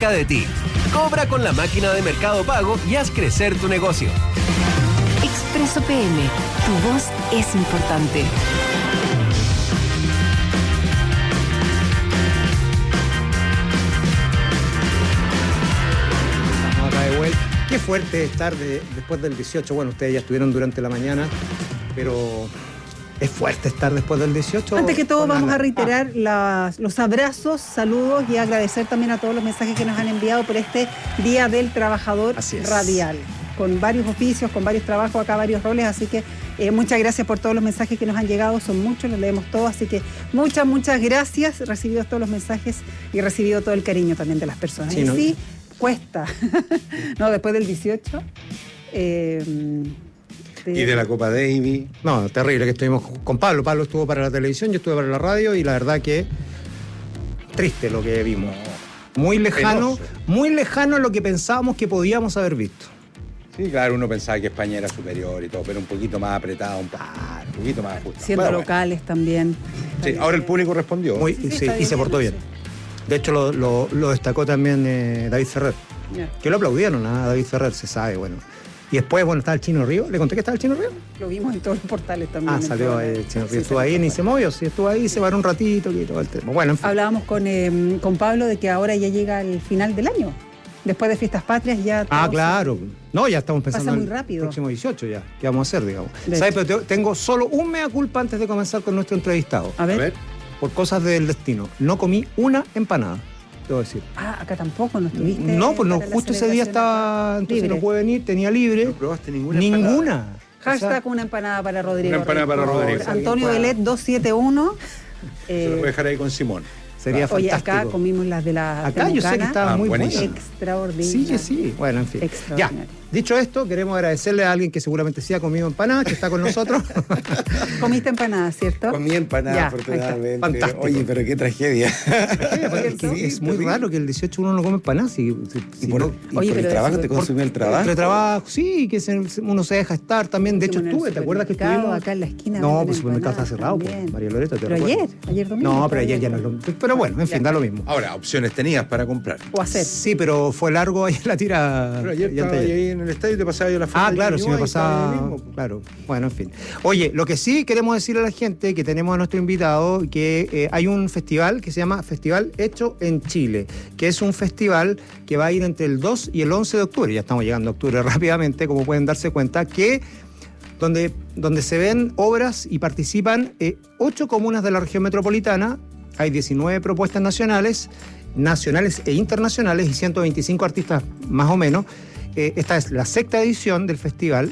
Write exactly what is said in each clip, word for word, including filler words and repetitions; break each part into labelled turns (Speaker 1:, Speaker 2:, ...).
Speaker 1: cerca de ti. Cobra con la máquina de Mercado Pago y haz crecer tu negocio.
Speaker 2: Expreso P M. Tu voz es importante.
Speaker 3: Estamos acá de vuelta. Qué fuerte estar de, después del dieciocho. Bueno, ustedes ya estuvieron durante la mañana, pero es fuerte estar después del dieciocho.
Speaker 4: Antes que todo, vamos
Speaker 3: la...
Speaker 4: a reiterar
Speaker 3: ah.
Speaker 4: las, los abrazos, saludos y agradecer también a todos los mensajes que nos han enviado por este Día del Trabajador Radial. Con varios oficios, con varios trabajos, acá varios roles, así que eh, muchas gracias por todos los mensajes que nos han llegado, son muchos, los leemos todos, así que muchas, muchas gracias, recibidos todos los mensajes y recibido todo el cariño también de las personas. Sí, y ¿no? sí, cuesta, no, después del dieciocho. Eh,
Speaker 5: de... Y de la Copa Davis.
Speaker 3: No, terrible, que estuvimos con Pablo, Pablo estuvo para la televisión, yo estuve para la radio y la verdad que triste lo que vimos. Muy lejano, Penoso. muy lejano a lo que pensábamos que podíamos haber visto.
Speaker 5: Sí, claro, uno pensaba que España era superior y todo, pero un poquito más apretado, un, ah, un poquito más ajustado.
Speaker 4: Siendo bueno, locales bueno. también.
Speaker 5: Sí, ahora el público respondió.
Speaker 3: Muy, sí, sí, y se portó bien. De hecho, lo, lo, lo destacó también eh, David Ferrer. Yeah. Que lo aplaudieron a David Ferrer, se sabe, bueno. Y después, bueno, estaba el Chino Río. ¿Le conté que estaba el Chino Río?
Speaker 4: Lo vimos en todos los portales también.
Speaker 3: Ah, salió el Chino Río. Sí, estuvo ahí, ni se movió, sí, estuvo ahí, se paró un ratito y todo el tema. Bueno, en fin.
Speaker 4: Hablábamos con, eh, con Pablo de que ahora ya llega el final del año. Después de Fiestas Patrias ya...
Speaker 3: Ah, claro. No, ya estamos pensando
Speaker 4: en el
Speaker 3: próximo dieciocho ya. ¿Qué vamos a hacer, digamos? ¿Sabes? Pero tengo solo un mea culpa antes de comenzar con nuestro entrevistado.
Speaker 4: A ver. A ver.
Speaker 3: Por cosas del destino. No comí una empanada, debo decir.
Speaker 4: Ah, acá tampoco, ¿no estuviste?
Speaker 3: No, pues no, justo ese día estaba... Entonces libre. No pude venir, tenía libre.
Speaker 5: ¿No probaste ninguna
Speaker 3: Ninguna.
Speaker 5: Empanada?
Speaker 4: Hashtag o sea, una empanada para Rodrigo.
Speaker 5: Una empanada para Rodrigo.
Speaker 4: Antonio Belet doscientos setenta y uno.
Speaker 5: Se eh, lo voy a dejar ahí con Simón.
Speaker 3: Sería
Speaker 4: Oye,
Speaker 3: fantástico.
Speaker 4: Acá comimos las de la
Speaker 3: Acá yo sé que estaba ah, muy bueno.
Speaker 4: Extraordinario.
Speaker 3: Sí, sí. Bueno, en fin. Ya. Dicho esto, queremos agradecerle a alguien que seguramente sí ha comido empanada, que está con nosotros.
Speaker 4: Comiste empanada, ¿cierto?
Speaker 5: Comí empanada, afortunadamente.
Speaker 3: Fantástico.
Speaker 5: Oye, pero qué tragedia.
Speaker 3: Es, que es muy raro que el dieciocho uno no come empanada. Si, si,
Speaker 5: ¿Y por,
Speaker 3: no,
Speaker 5: y Oye, por el trabajo te consumió el trabajo?
Speaker 3: Por el trabajo, sí, que se, uno se deja estar también. De hecho, estuve, ¿te acuerdas que estuvimos?
Speaker 4: Acá en la esquina.
Speaker 3: No, pues el supermercado está cerrado, pues, María Loreto.
Speaker 4: Pero ayer, ayer domingo.
Speaker 3: No, pero ayer ya no es lo mismo. Pero bueno, en fin, da lo mismo.
Speaker 5: Ahora, opciones tenías para comprar.
Speaker 4: O hacer.
Speaker 3: Sí, pero fue largo ahí la tira.
Speaker 5: Pero ayer estaba ahí en el estadio y te pasaba yo la foto.
Speaker 3: Ah, claro, si me pasaba. Mismo. Claro, bueno, en fin. Oye, lo que sí queremos decirle a la gente que tenemos a nuestro invitado que eh, hay un festival que se llama Festival Hecho en Chile, que es un festival que va a ir entre el dos y el once de octubre. Ya estamos llegando a octubre rápidamente, como pueden darse cuenta, que donde, donde se ven obras y participan eh, ocho comunas de la región metropolitana. Hay diecinueve propuestas nacionales, nacionales e internacionales y ciento veinticinco artistas más o menos. Eh, esta es la sexta edición del festival,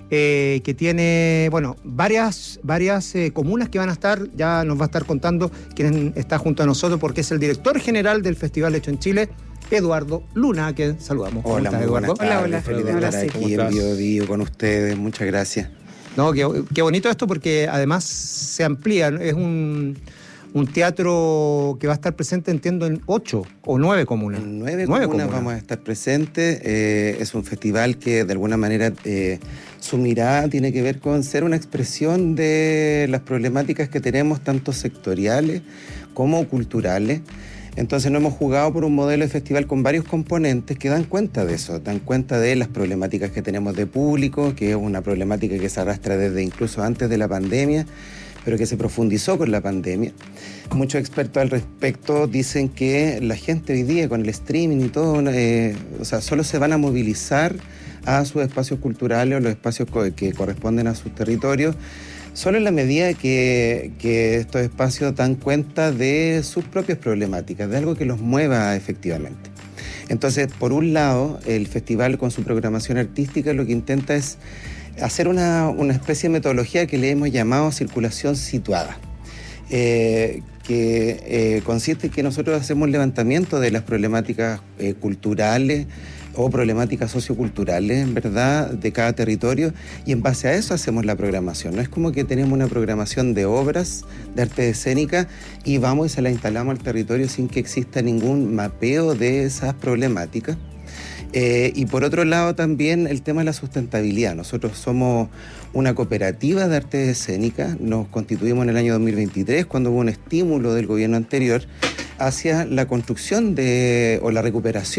Speaker 3: eh, que tiene, bueno, varias, varias eh, comunas que van a estar, ya nos va a estar contando quién está junto a nosotros, porque es el director general del Festival Hecho en Chile, Eduardo Luna, a quien saludamos.
Speaker 5: Hola, muy buenas tardes.
Speaker 4: Hola, hola.
Speaker 5: Feliz de estar aquí en Bio Bio con ustedes, muchas gracias.
Speaker 3: No, qué, qué bonito esto, porque además se amplía, es un... Un teatro que va a estar presente, entiendo, en ocho o nueve comunas.
Speaker 5: En nueve, nueve comunas, comunas vamos a estar presentes. Eh, es un festival que, de alguna manera, eh, su mirada tiene que ver con ser una expresión de las problemáticas que tenemos, tanto sectoriales como culturales. Entonces nos hemos jugado por un modelo de festival con varios componentes que dan cuenta de eso, dan cuenta de las problemáticas que tenemos de público, que es una problemática que se arrastra desde incluso antes de la pandemia, pero que se profundizó con la pandemia. Muchos expertos al respecto dicen que la gente hoy día con el streaming y todo, eh, o sea, solo se van a movilizar a sus espacios culturales o los espacios que corresponden a sus territorios, solo en la medida que, que estos espacios dan cuenta de sus propias problemáticas, de algo que los mueva efectivamente. Entonces, por un lado, el festival con su programación artística lo que intenta es hacer una, una especie de metodología que le hemos llamado circulación situada, eh, que eh, consiste en que nosotros hacemos levantamiento de las problemáticas eh, culturales o problemáticas socioculturales, ¿verdad?, de cada territorio, y en base a eso hacemos la programación. No es como que tenemos una programación de obras de arte escénica y vamos y se la instalamos al territorio sin que exista ningún mapeo de esas problemáticas. Eh, y por otro lado también el tema de la sustentabilidad. Nosotros somos una cooperativa de arte escénica, nos constituimos en el año dos mil veintitrés cuando hubo un estímulo del gobierno anterior hacia la construcción de, o la recuperación